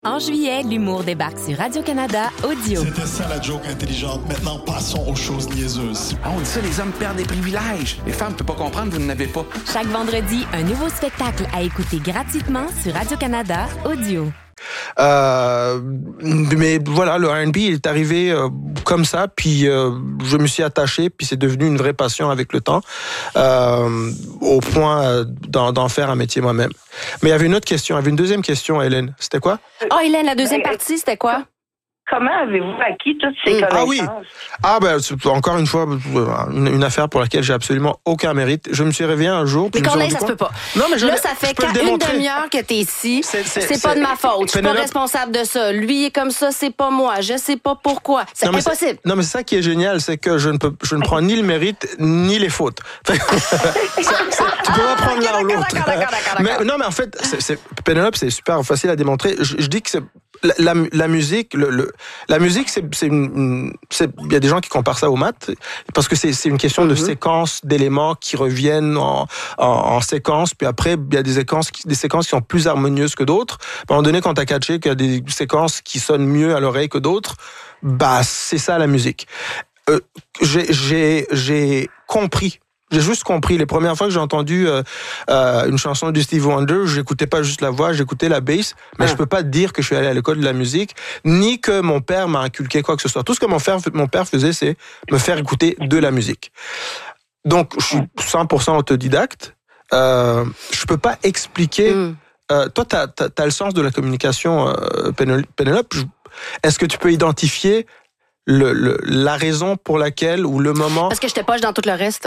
En juillet, l'humour débarque sur Radio-Canada Audio. C'était ça la joke intelligente. Maintenant, passons aux choses niaiseuses. Ah, on dit ça, les hommes perdent des privilèges. Les femmes ne peuvent pas comprendre, vous n'en avez pas. Chaque vendredi, un nouveau spectacle à écouter gratuitement sur Radio-Canada Audio. Mais voilà, le R&B est arrivé comme ça, puis je me suis attaché, puis c'est devenu une vraie passion avec le temps, au point d'en faire un métier moi-même. Mais il y avait une autre question, il y avait une deuxième question, Hélène. C'était quoi? Oh, Hélène, la deuxième partie, c'était quoi? Comment avez-vous acquis toutes ces connaissances? Ah oui! C'est encore une fois une affaire pour laquelle j'ai absolument aucun mérite. Je me suis réveillé un jour... Mais Corneille, ça se peut pas. Non, mais là, ça fait une demi-heure que t'es ici. C'est pas de ma faute. Je suis pas responsable de ça. Lui est comme ça, c'est pas moi. Je sais pas pourquoi. C'est impossible. Non, mais c'est ça qui est génial, c'est que je ne prends ni le mérite, ni les fautes. Tu peux pas prendre l'un ou l'autre. Non, mais en fait, Pénélope, c'est super facile à démontrer. Je dis que c'est... La musique, la musique, il y a des gens qui comparent ça aux maths parce que c'est une question de séquence d'éléments qui reviennent en séquence, puis après il y a des séquences qui sont plus harmonieuses que d'autres. À un moment donné, quand t'as catché qu'il y a des séquences qui sonnent mieux à l'oreille que d'autres, c'est ça la musique. J'ai compris. J'ai juste compris. Les premières fois que j'ai entendu une chanson du Stevie Wonder, j'écoutais pas juste la voix, j'écoutais la bass. Mais je peux pas dire que je suis allé à l'école de la musique, ni que mon père m'a inculqué quoi que ce soit. Tout ce que mon père faisait, c'est me faire écouter de la musique. Donc, je suis 100% autodidacte. Je peux pas expliquer... toi, t'as le sens de la communication, Pénélope. Est-ce que tu peux identifier la raison pour laquelle, ou le moment... Parce que j'étais poche dans tout le reste.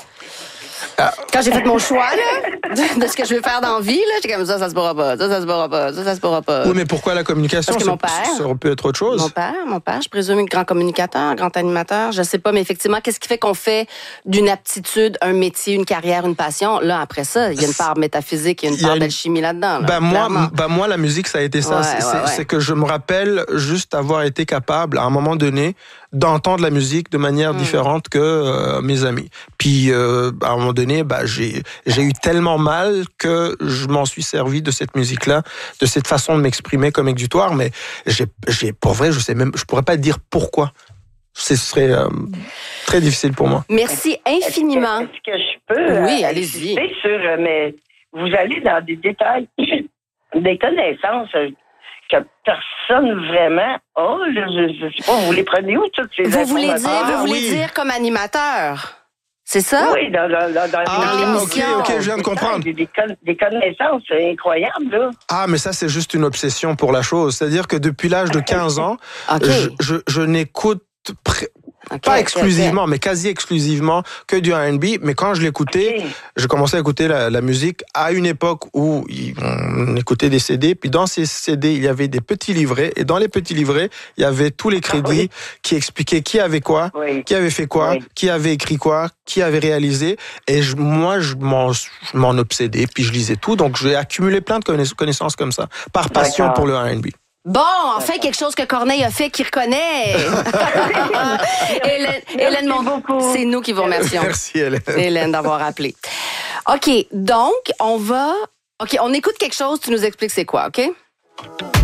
Quand j'ai fait mon choix là, de ce que je veux faire dans la vie, j'étais comme ça se pourra pas, ça se pourra pas, ça se pourra pas. Oui, mais pourquoi la communication? Parce que mon père, ça aurait pu être autre chose. Mon père, je présume, grand communicateur, grand animateur, je sais pas, mais effectivement, qu'est-ce qui fait qu'on fait d'une aptitude un métier, une carrière, une passion? Là, après ça, il y a une part métaphysique, il y a une part d'alchimie là-dedans. Là, moi, la musique, ça a été ça. C'est que je me rappelle juste avoir été capable, à un moment donné, d'entendre la musique de manière différente que mes amis. Puis, à un moment donné, j'ai eu tellement mal que je m'en suis servi de cette musique-là, de cette façon de m'exprimer comme exutoire, mais pour vrai, je pourrais pas dire pourquoi. Ce serait très difficile pour moi. Merci infiniment. Est-ce que je peux oui, allez-y. Mais vous allez dans des détails, des connaissances que personne vraiment a. Je sais pas, vous les prenez où toutes ces informations? Vous voulez dire comme animateur? C'est ça? Oui, dans l'émission. OK, je viens de comprendre. Des connaissances incroyables, là. Ah, mais ça, c'est juste une obsession pour la chose. C'est-à-dire que depuis l'âge de 15 ans, je n'écoute pas exclusivement, mais quasi exclusivement que du R&B. Mais quand je l'écoutais, je commençais à écouter la musique à une époque où on écoutait des CD. Puis dans ces CD, il y avait des petits livrets. Et dans les petits livrets, il y avait tous les crédits qui expliquaient qui avait quoi, qui avait fait quoi, qui avait écrit quoi, qui avait réalisé. Et moi, je m'en obsédais. Puis je lisais tout. Donc j'ai accumulé plein de connaissances comme ça, par passion pour le R&B. Bon, enfin, quelque chose que Corneille a fait qu'il reconnaît. Hélène, c'est nous qui vous remercions. Merci, Hélène. Hélène, d'avoir appelé. OK, donc, on écoute quelque chose, tu nous expliques c'est quoi, OK?